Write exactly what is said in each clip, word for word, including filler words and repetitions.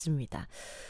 맞습니다.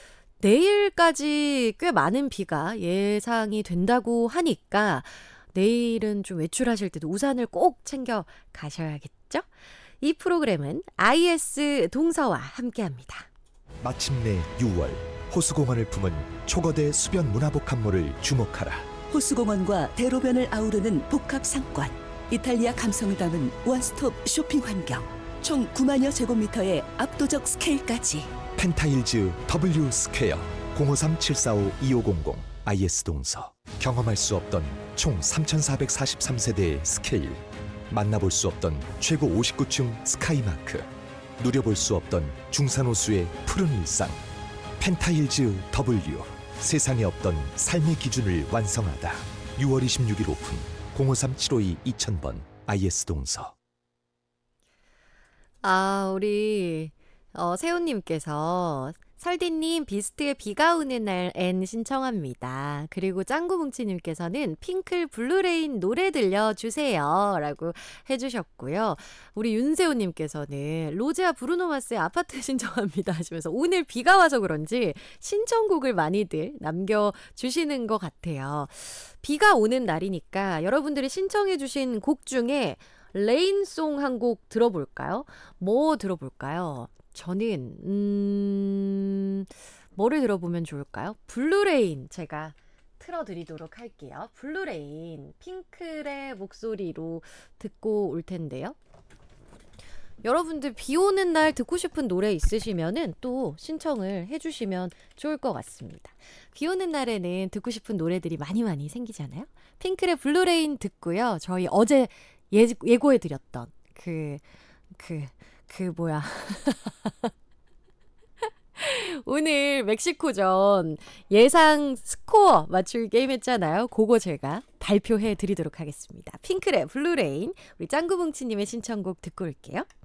내일까지 꽤 많은 비가 예상이 된다고 하니까 내일은 좀 외출하실 때도 우산을 꼭 챙겨 가셔야겠죠? 이 프로그램은 아이에스 동서와 함께합니다. 마침내 유월, 호수공원을 품은 초거대 수변 문화복합물을 주목하라. 호수공원과 대로변을 아우르는 복합 상권, 이탈리아 감성을 담은 원스톱 쇼핑 환경, 총 구만여 제곱미터의 압도적 스케일까지. 펜타일즈 W 스퀘어 공오삼 칠사오 이오공공 아이에스 동서. 경험할 수 없던 총 삼천사백사십삼 세대의 스케일, 만나볼 수 없던 최고 오십구 층 스카이마크, 누려볼 수 없던 중산호수의 푸른 일상. 펜타일즈 W, 세상에 없던 삶의 기준을 완성하다. 유월 이십육일 오픈 공오삼 칠오이 이천 번 아이에스 동서. 아, 우리 어, 세훈님께서 설디님 비스트의 비가 오는 날 앤 신청합니다. 그리고 짱구뭉치님께서는 핑클 블루레인 노래 들려주세요 라고 해주셨고요. 우리 윤세호님께서는 로제와 브루노마스의 아파트 신청합니다 하시면서 오늘 비가 와서 그런지 신청곡을 많이들 남겨주시는 것 같아요. 비가 오는 날이니까 여러분들이 신청해주신 곡 중에 레인송 한 곡 들어볼까요? 뭐 들어볼까요? 저는 음... 뭐를 들어보면 좋을까요? 블루레인 제가 틀어드리도록 할게요. 블루레인 핑클의 목소리로 듣고 올 텐데요. 여러분들 비 오는 날 듣고 싶은 노래 있으시면은 또 신청을 해주시면 좋을 것 같습니다. 비 오는 날에는 듣고 싶은 노래들이 많이 많이 생기잖아요. 핑클의 블루레인 듣고요. 저희 어제 예, 예고해드렸던 그, 그, 그 뭐야. 오늘 멕시코전 예상 스코어 맞추기 게임 했잖아요. 그거 제가 발표해 드리도록 하겠습니다. 핑클의 블루레인, 우리 짱구뭉치님의 신청곡 듣고 올게요.